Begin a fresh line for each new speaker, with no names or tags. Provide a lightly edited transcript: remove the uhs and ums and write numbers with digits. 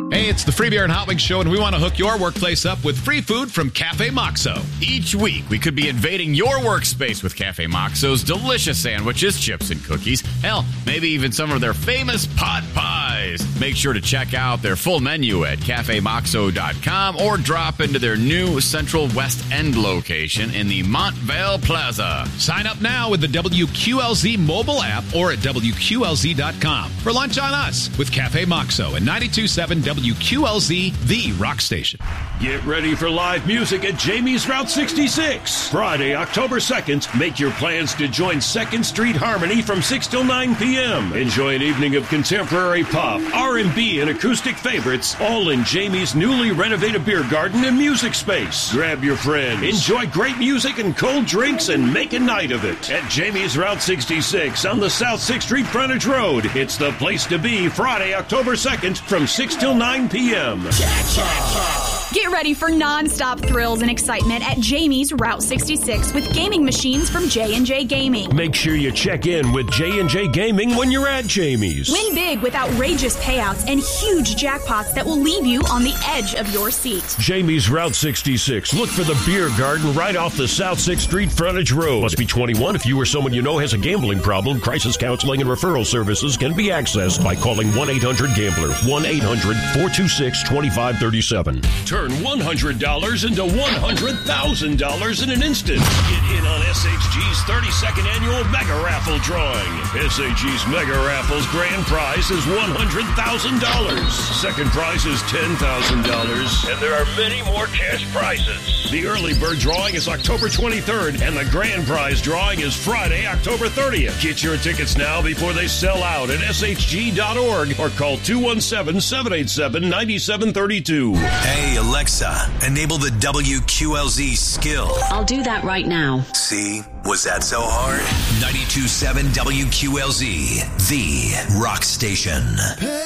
Hey, it's the Free Beer and Hot Wings Show, and we want to hook your workplace up with free food from Cafe Moxo.
Each week, we could be invading your workspace with Cafe Moxo's delicious sandwiches, chips, and cookies. Hell, maybe even some of their famous pot pies. Make sure to check out their full menu at cafemoxo.com or drop into their new Central West End location in the Montvale Plaza.
Sign up now with the WQLZ mobile app or at WQLZ.com for lunch on us with Cafe Moxo and 92.7 WQLZ, the rock station.
Get ready for live music at Jamie's Route 66. Friday, October 2nd, make your plans to join 2nd Street Harmony from 6 till 9 p.m. Enjoy an evening of contemporary pop, R&B, and acoustic favorites, all in Jamie's newly renovated beer garden and music space. Grab your friends, enjoy great music and cold drinks, and make a night of it. At Jamie's Route 66 on the South 6th Street Frontage Road. It's the place to be Friday, October 2nd from 6 till 9 p.m.
Get ready for non-stop thrills and excitement at Jamie's Route 66 with gaming machines from J&J Gaming.
Make sure you check in with J&J Gaming when you're at Jamie's.
Win big with outrageous payouts and huge jackpots that will leave you on the edge of your seat.
Jamie's Route 66. Look for the beer garden right off the South 6th Street Frontage Road. Must be 21 if you or someone you know has a gambling problem. Crisis counseling and referral services can be accessed by calling 1-800-GAMBLER. 1-800-426-2537. Turn $100 into $100,000 in an instant. Get in on SHG's 32nd annual Mega Raffle drawing. SHG's Mega Raffle's grand prize is $100,000. Second prize is $10,000. And there are many more cash prizes. The early bird drawing is October 23rd, and the grand prize drawing is Friday, October 30th. Get your tickets now before they sell out at shg.org or call 217-787-9732.
Hey, Alexa, enable the WQLZ skill.
I'll do that right now.
See? Was that so hard? 92.7 WQLZ, the rock station.